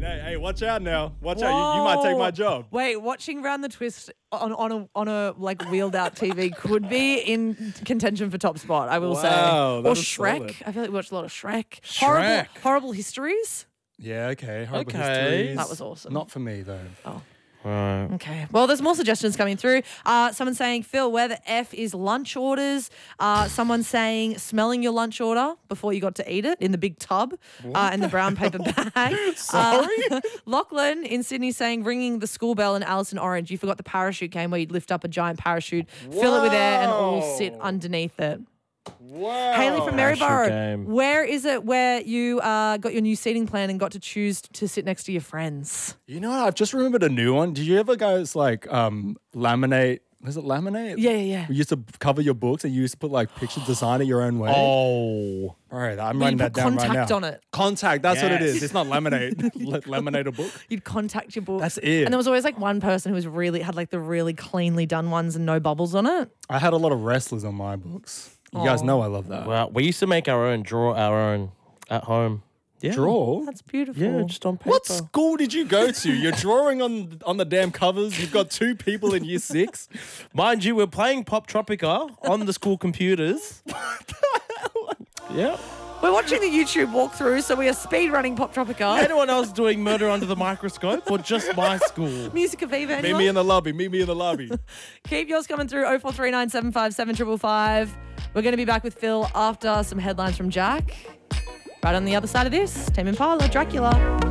Hey, watch out now. Watch out. You might take my job. Wait, watching Round the Twist on a like wheeled out TV could be in contention for top spot, I will say. Wow, Or that is Shrek. solid. I feel like we watched a lot of Shrek. Shrek. Horrible Histories. Yeah, okay. Horrible Okay. Histories. That was awesome. Not for me, though. Oh. Right. Okay. Well, there's more suggestions coming through. Someone saying, Phil, where the F is lunch orders. Someone saying smelling your lunch order before you got to eat it in the big tub in the brown paper bag. Sorry? Lachlan in Sydney saying ringing the school bell in Alice in Orange. You forgot the parachute game where you'd lift up a giant parachute, fill it with air and all sit underneath it. Wow. Haley from Parachute Maryborough, game. where is it where you got your new seating plan and got to choose to sit next to your friends? You know what? I've just remembered a new one. Did you ever guys like laminate? Was it laminate? Yeah. We used to cover your books and you used to put like picture design it your own way. Oh. All right, I'm Well, writing you that put down right contact now. on it. Contact, that's what it Yes. is. It's not laminate. Laminate a book. You'd contact your book. That's it. And there was always like one person who was had like the really cleanly done ones and no bubbles on it. I had a lot of wrestlers on my books. You guys know I love that. Well, we used to make our own, draw our own at home. Yeah. Draw? That's beautiful. Yeah, just on paper. What school did you go to? You're drawing on the damn covers. You've got 2 people in year 6. Mind you, we're playing Pop Tropica on the school computers. Yeah. We're watching the YouTube walkthrough, so we are speed running Pop Tropica. Anyone else doing Murder Under the Microscope or just my school? Music of Viva, Meet anyone? me in the lobby. Meet me in the lobby. Keep yours coming through 0439 757 555. We're going to be back with Phil after some headlines from Jack. Right on the other side of this, Tame Impala, Dracula.